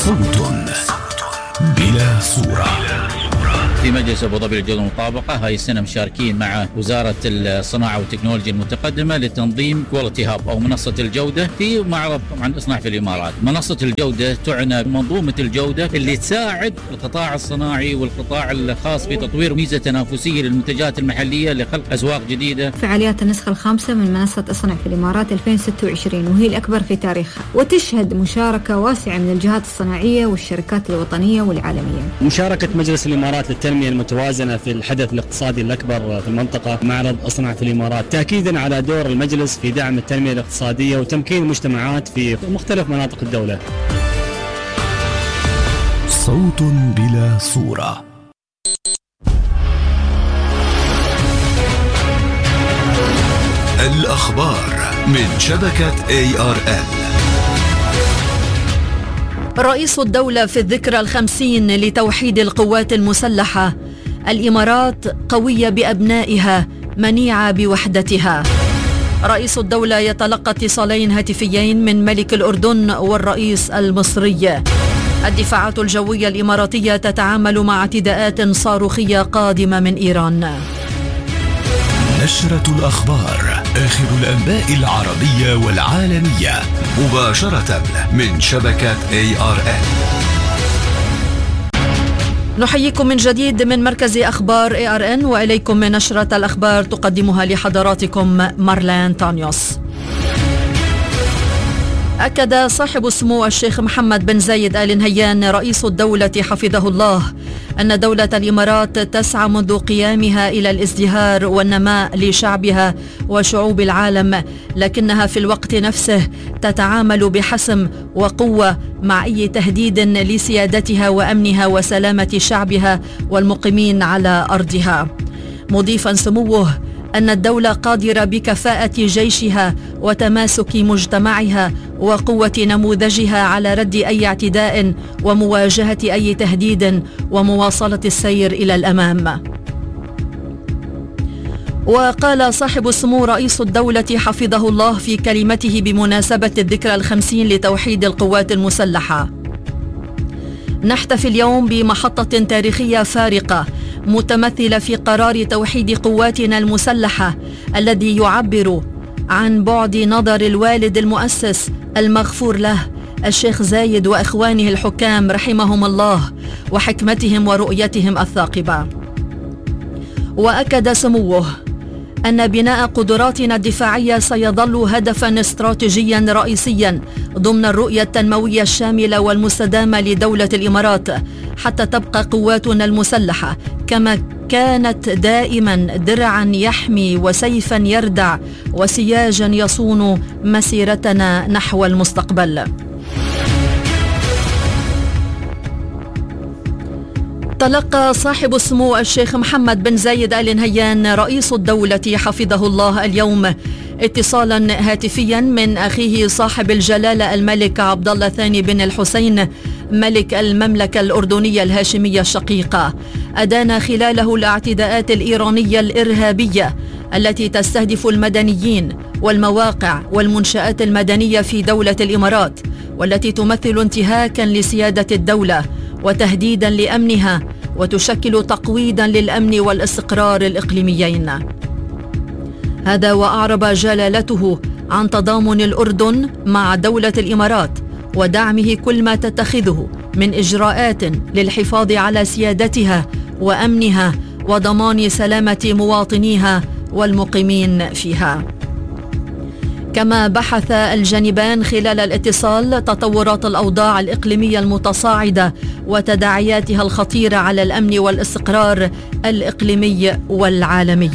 صوت بلا صورة. في مجلس أبو ظبي للجودة والمطابقة هاي السنة مشاركين مع وزارة الصناعة والتكنولوجيا المتقدمة لتنظيم كواليتي هاب أو منصة الجودة في معرض طبعا إصناع في الإمارات. منصة الجودة تعنى بمنظومة الجودة اللي تساعد القطاع الصناعي والقطاع الخاص في تطوير ميزة تنافسية للمنتجات المحلية لخلق أسواق جديدة. فعاليات النسخة الخامسة من منصة اصنع في الإمارات 2026 وهي الأكبر في تاريخها، وتشهد مشاركة واسعة من الجهات الصناعية والشركات الوطنية والعالمية. مشاركة مجلس الإمارات للتنمية المتوازنة في الحدث الاقتصادي الأكبر في المنطقة معرض أصنع في الإمارات، تأكيدا على دور المجلس في دعم التنمية الاقتصادية وتمكين المجتمعات في مختلف مناطق الدولة. صوت بلا صورة. الأخبار من شبكة ARN. رئيس الدولة في الذكرى 50 لتوحيد القوات المسلحة: الإمارات قوية بأبنائها منيعة بوحدتها. رئيس الدولة يتلقى اتصالين هاتفيين من ملك الأردن والرئيس المصري. الدفاعات الجوية الإماراتية تتعامل مع اعتداءات صاروخية قادمة من إيران. نشرة الأخبار، آخر الأنباء العربية والعالمية مباشرة من شبكة ARN. نحييكم من جديد من مركز أخبار ARN، وإليكم من نشرة الأخبار تقدمها لحضراتكم مارلين تانيوس. أكد صاحب السمو الشيخ محمد بن زايد آل نهيان رئيس الدولة حفظه الله أن دولة الإمارات تسعى منذ قيامها إلى الازدهار والنماء لشعبها وشعوب العالم، لكنها في الوقت نفسه تتعامل بحسم وقوة مع أي تهديد لسيادتها وأمنها وسلامة شعبها والمقيمين على أرضها، مضيفا سموه أن الدولة قادرة بكفاءة جيشها وتماسك مجتمعها وقوة نموذجها على رد أي اعتداء ومواجهة أي تهديد ومواصلة السير إلى الأمام. وقال صاحب السمو رئيس الدولة حفظه الله في كلمته بمناسبة الذكرى 50 لتوحيد القوات المسلحة: نحتفل اليوم بمحطة تاريخية فارقة متمثلة في قرار توحيد قواتنا المسلحة الذي يعبر عن بعد نظر الوالد المؤسس المغفور له الشيخ زايد وإخوانه الحكام رحمهم الله وحكمتهم ورؤيتهم الثاقبة. وأكد سموه أن بناء قدراتنا الدفاعية سيظل هدفا استراتيجيا رئيسيا ضمن الرؤية التنموية الشاملة والمستدامة لدولة الإمارات، حتى تبقى قواتنا المسلحة كما كانت دائما درعا يحمي وسيفا يردع وسياجا يصون مسيرتنا نحو المستقبل. تلقى صاحب السمو الشيخ محمد بن زايد آل نهيان رئيس الدولة حفظه الله اليوم اتصالا هاتفيا من أخيه صاحب الجلالة الملك عبد الله الثاني بن الحسين ملك المملكة الأردنية الهاشمية الشقيقة، أدان خلاله الاعتداءات الإيرانية الإرهابية التي تستهدف المدنيين والمواقع والمنشآت المدنية في دولة الإمارات، والتي تمثل انتهاكا لسيادة الدولة وتهديدا لأمنها وتشكل تقويضا للأمن والاستقرار الإقليميين. هذا وأعرب جلالته عن تضامن الأردن مع دولة الإمارات ودعمه كل ما تتخذه من إجراءات للحفاظ على سيادتها وأمنها وضمان سلامة مواطنيها والمقيمين فيها. كما بحث الجانبان خلال الاتصال تطورات الأوضاع الإقليمية المتصاعدة وتداعياتها الخطيرة على الأمن والاستقرار الإقليمي والعالمي.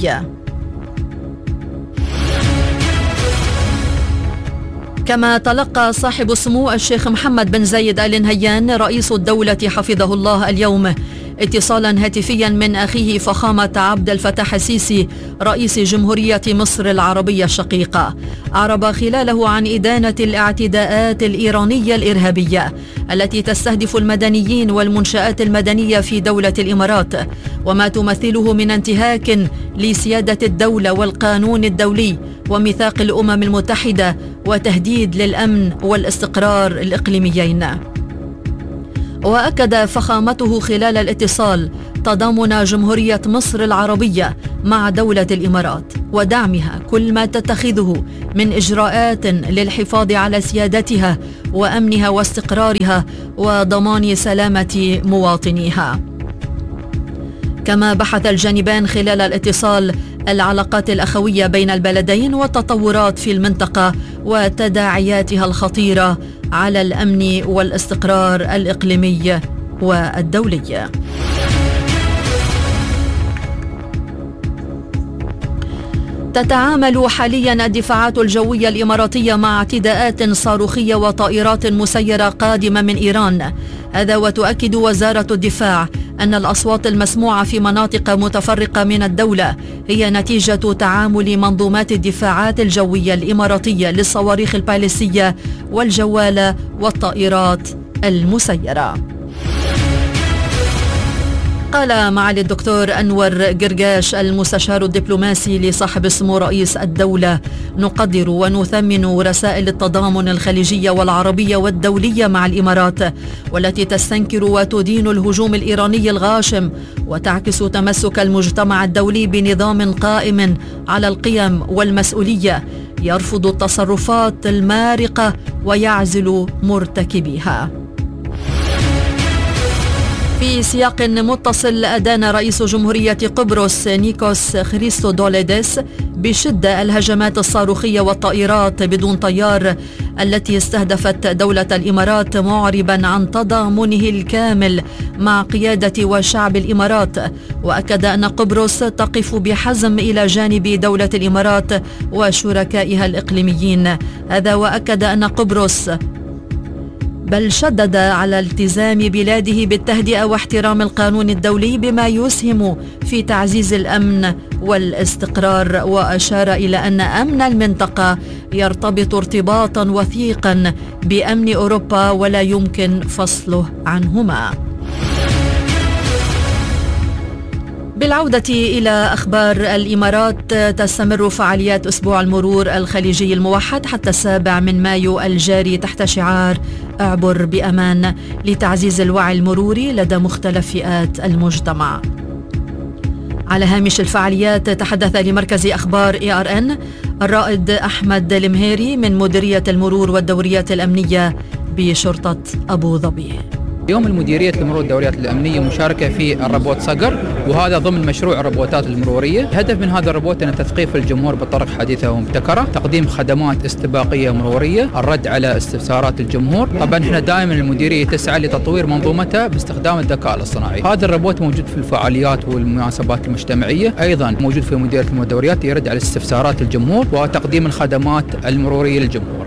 كما تلقى صاحب السمو الشيخ محمد بن زايد آل نهيان رئيس الدولة حفظه الله اليوم اتصالا هاتفيا من أخيه فخامة عبد الفتاح السيسي رئيس جمهورية مصر العربية الشقيقة، أعرب خلاله عن إدانة الاعتداءات الإيرانية الإرهابية التي تستهدف المدنيين والمنشآت المدنية في دولة الإمارات، وما تمثله من انتهاك لسيادة الدولة والقانون الدولي وميثاق الأمم المتحدة وتهديد للأمن والاستقرار الإقليميين. وأكد فخامته خلال الاتصال تضامن جمهورية مصر العربية مع دولة الإمارات ودعمها كل ما تتخذه من إجراءات للحفاظ على سيادتها وأمنها واستقرارها وضمان سلامة مواطنيها. كما بحث الجانبان خلال الاتصال العلاقات الأخوية بين البلدين والتطورات في المنطقة وتداعياتها الخطيرة على الأمن والاستقرار الإقليمي والدولي. تتعامل حاليا الدفاعات الجوية الإماراتية مع اعتداءات صاروخية وطائرات مسيرة قادمة من إيران. هذا وتؤكد وزارة الدفاع أن الأصوات المسموعة في مناطق متفرقة من الدولة هي نتيجة تعامل منظومات الدفاعات الجوية الإماراتية للصواريخ الباليستية والجوالة والطائرات المسيرة. قال معالي الدكتور أنور قرقاش المستشار الدبلوماسي لصاحب السمو رئيس الدولة: نقدر ونثمن رسائل التضامن الخليجية والعربية والدولية مع الإمارات، والتي تستنكر وتدين الهجوم الإيراني الغاشم وتعكس تمسك المجتمع الدولي بنظام قائم على القيم والمسؤولية يرفض التصرفات المارقة ويعزل مرتكبيها. في سياق متصل، أدان رئيس جمهورية قبرص نيكوس خريستودوليدس بشدة الهجمات الصاروخية والطائرات بدون طيار التي استهدفت دولة الإمارات، معربا عن تضامنه الكامل مع قيادة وشعب الإمارات، وأكد أن قبرص تقف بحزم إلى جانب دولة الإمارات وشركائها الإقليميين. هذا وأكد أن قبرص بل شدد على التزام بلاده بالتهدئة واحترام القانون الدولي بما يسهم في تعزيز الأمن والاستقرار، وأشار إلى أن أمن المنطقة يرتبط ارتباطا وثيقا بأمن أوروبا ولا يمكن فصله عنهما. بالعودة إلى أخبار الإمارات، تستمر فعاليات أسبوع المرور الخليجي الموحد حتى 7 مايو الجاري تحت شعار اعبر بأمان لتعزيز الوعي المروري لدى مختلف فئات المجتمع. على هامش الفعاليات تحدث لمركز أخبار ARN الرائد أحمد المهيري من مديرية المرور والدوريات الأمنية بشرطة أبو ظبي. اليوم المديرية المرور والدوريات الأمنية مشاركة في الربوت صقر، وهذا ضمن مشروع الربوتات المرورية. الهدف من هذا الربوت أن تثقيف الجمهور بطرق حديثة ومبتكرة، تقديم خدمات استباقية مرورية، الرد على استفسارات الجمهور. طبعا احنا دائما المديرية تسعى لتطوير منظومتها باستخدام الذكاء الاصطناعي. هذا الربوت موجود في الفعاليات والمناسبات المجتمعية، أيضا موجود في مديرية المرور والدوريات يرد على استفسارات الجمهور وتقديم الخدمات المرورية للجمهور.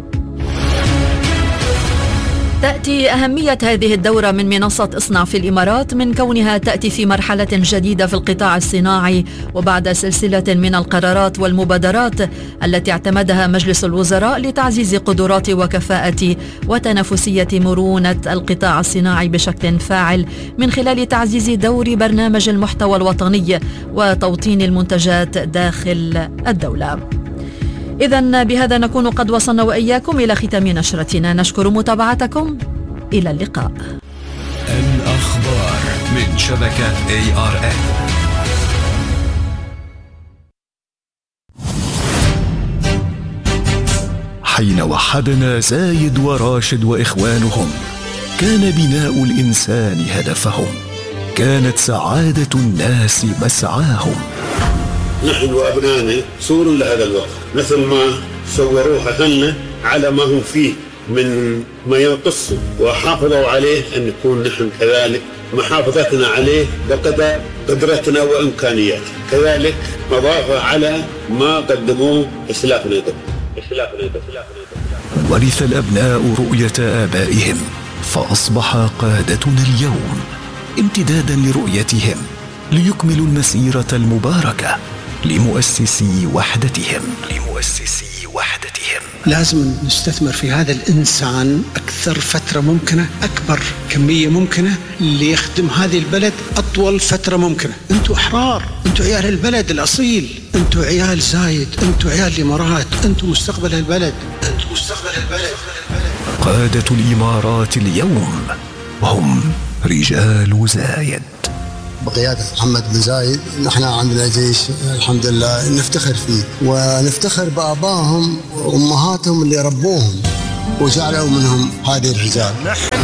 تأتي أهمية هذه الدورة من منصة اصنع في الإمارات من كونها تأتي في مرحلة جديدة في القطاع الصناعي، وبعد سلسلة من القرارات والمبادرات التي اعتمدها مجلس الوزراء لتعزيز قدرات وكفاءة وتنافسية مرونة القطاع الصناعي بشكل فاعل من خلال تعزيز دور برنامج المحتوى الوطني وتوطين المنتجات داخل الدولة. إذن بهذا نكون قد وصلنا وإياكم إلى ختام نشرتنا. نشكر متابعتكم، إلى اللقاء. الأخبار من شبكة ARN. حين وحدنا زايد وراشد وإخوانهم، كان بناء الإنسان هدفهم، كانت سعادة الناس مسعاهم. نحن وأبنائنا صور لهذا الوقت، مثل ما صوروها لنا على ما هم فيه من ما ينقصه، وحافظوا عليه أن نكون نحن كذلك محافظتنا عليه بقدر قدرتنا وإمكانياتنا، كذلك مضافة على ما قدموه إسلافنا. ورث الأبناء رؤية آبائهم، فأصبح قادتنا اليوم امتدادا لرؤيتهم ليكملوا المسيرة المباركة لمؤسسي وحدتهم. لازم نستثمر في هذا الإنسان أكثر فترة ممكنة، أكبر كمية ممكنة، ليخدم هذه البلد أطول فترة ممكنة. أنتوا أحرار، أنتوا عيال البلد الأصيل، أنتوا عيال زايد، أنتوا عيال الإمارات، أنتوا مستقبل البلد. قادة الإمارات اليوم هم رجال زايد. بقيادة محمد بن زايد نحن عندنا جيش الحمد لله نفتخر فيه، ونفتخر بآبائهم وأمهاتهم اللي ربوهم وجعلوا منهم هذه الرجال.